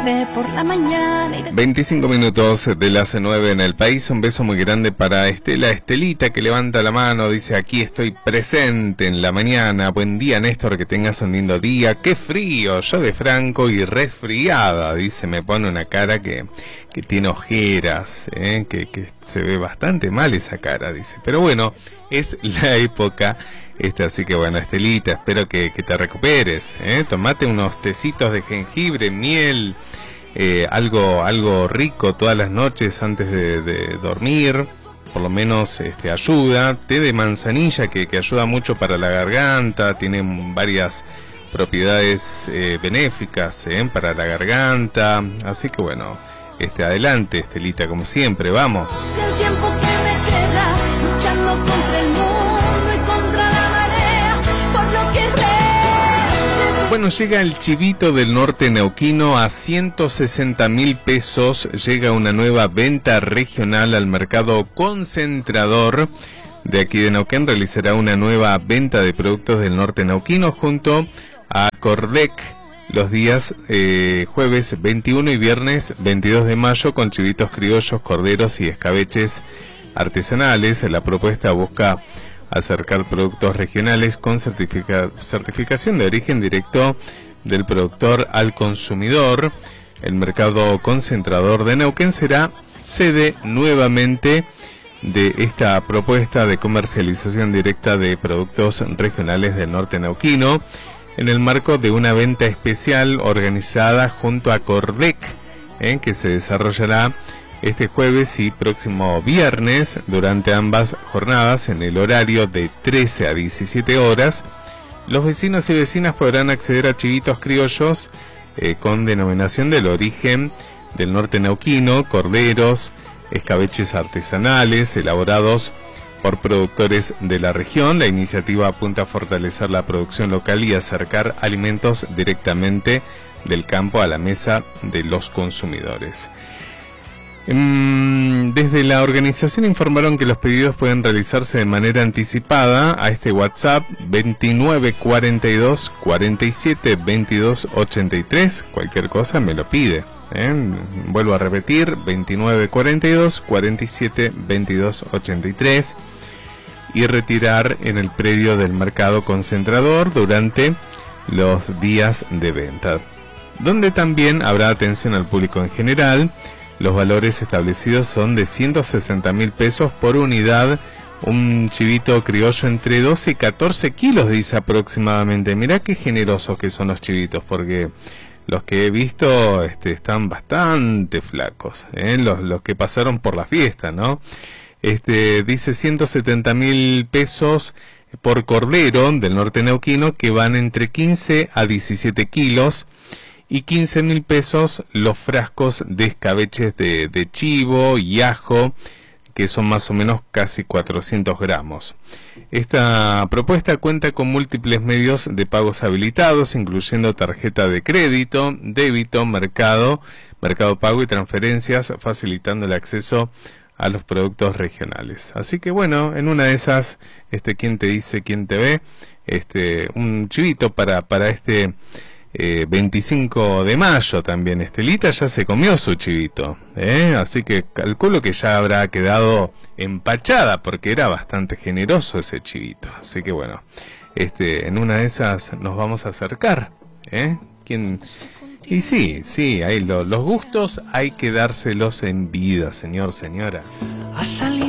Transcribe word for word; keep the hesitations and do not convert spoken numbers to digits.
café por la mañana. Y de... veinticinco minutos de las nueve en el país. Un beso muy grande para Estela Estelita, que levanta la mano, dice: aquí estoy presente en la mañana. Buen día, Néstor, que tengas un lindo día. Qué frío, yo de Franco y resfriada, dice. Me pone una cara que, que tiene ojeras, ¿eh? que, que se ve bastante mal esa cara, dice. Pero bueno, es la época. Este, así que bueno, Estelita, espero que, que te recuperes, ¿eh? Tomate unos tecitos de jengibre, miel, eh, algo, algo rico todas las noches antes de, de dormir, por lo menos este, ayuda. Té de manzanilla que, que ayuda mucho para la garganta, tiene varias propiedades eh, benéficas ¿eh? para la garganta, así que bueno, este, adelante, Estelita, como siempre, vamos. El tiempo que me queda luchando contra el mundo. Bueno, llega el chivito del norte neuquino a ciento sesenta mil pesos. Llega una nueva venta regional al mercado concentrador de aquí de Neuquén. Realizará una nueva venta de productos del norte neuquino junto a Cordec los días eh, jueves veintiuno y viernes veintidós de mayo, con chivitos criollos, corderos y escabeches artesanales. La propuesta busca acercar productos regionales con certifica, certificación de origen directo del productor al consumidor. El mercado concentrador de Neuquén será sede nuevamente de esta propuesta de comercialización directa de productos regionales del norte neuquino, en el marco de una venta especial organizada junto a Cordec, eh, que se desarrollará este jueves y próximo viernes durante ambas jornadas en el horario de trece a diecisiete horas. Los vecinos y vecinas podrán acceder a chivitos criollos eh, con denominación del origen del norte neuquino, corderos, escabeches artesanales elaborados por productores de la región. La iniciativa apunta a fortalecer la producción local y acercar alimentos directamente del campo a la mesa de los consumidores. Desde la organización informaron que los pedidos pueden realizarse de manera anticipada a este WhatsApp veintinueve cuarenta y dos cuarenta y siete veintidós ochenta y tres. Cualquier cosa me lo pide, ¿eh? Vuelvo a repetir, veintinueve cuarenta y dos cuarenta y siete veintidós ochenta y tres, y retirar en el predio del mercado concentrador durante los días de venta, donde también habrá atención al público en general. Los valores establecidos son de ciento sesenta mil pesos por unidad. Un chivito criollo entre doce y catorce kilos, dice aproximadamente. Mirá qué generosos que son los chivitos, porque los que he visto este, están bastante flacos, ¿eh? los, los que pasaron por la fiesta, ¿no? Este, dice ciento setenta mil pesos por cordero del norte neuquino, que van entre quince a diecisiete kilos. Y quince mil pesos los frascos de escabeches de, de chivo y ajo, que son más o menos casi cuatrocientos gramos. Esta propuesta cuenta con múltiples medios de pagos habilitados, incluyendo tarjeta de crédito, débito, mercado, mercado pago y transferencias, facilitando el acceso a los productos regionales. Así que bueno, en una de esas, este, ¿quién te dice, quién te ve? Este, un chivito para, para este... Eh, veinticinco de mayo también. Estelita ya se comió su chivito, ¿eh? Así que calculo que ya habrá quedado empachada, porque era bastante generoso ese chivito. Así que bueno, este, en una de esas nos vamos a acercar, ¿eh? ¿Quién? Y sí, sí, hay lo, los gustos hay que dárselos en vida, señor, señora.